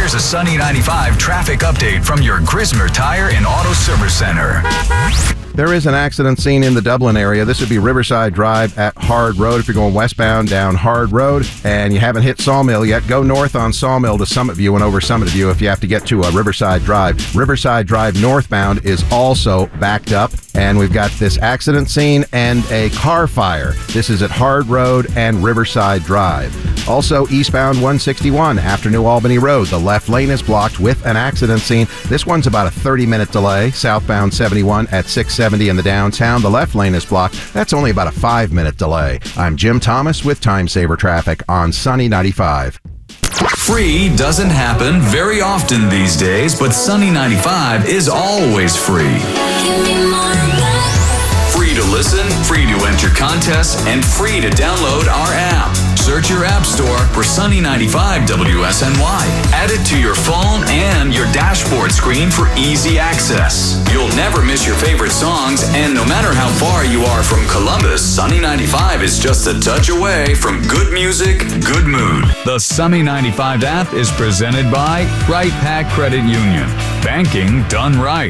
Here's a Sunny 95 traffic update from your Grismer Tire and Auto Service Center. There is an accident scene in the Dublin area. This would be Riverside Drive at Hard Road. If you're going westbound down Hard Road and you haven't hit Sawmill yet, go north on Sawmill to Summit View and over Summit View if you have to get to Riverside Drive. Riverside Drive northbound is also backed up, and we've got this accident scene and a car fire. This is at Hard Road and Riverside Drive. Also, eastbound 161 after New Albany Road. The left lane is blocked with an accident scene. This one's about a 30-minute delay. Southbound 71 at 670 in the downtown. The left lane is blocked. That's only about a 5-minute delay. I'm Jim Thomas with Time Saver Traffic on Sunny 95. Free doesn't happen very often these days, but Sunny 95 is always free. Free to listen, free to enter contests, and free to download our app. Search your app store for Sunny 95 WSNY. Add it to your phone and your dashboard screen for easy access. You'll never miss your favorite songs, and no matter how far you are from Columbus, Sunny 95 is just a touch away from good music, good mood. The Sunny 95 app is presented by Right Pack Credit Union. Banking done right.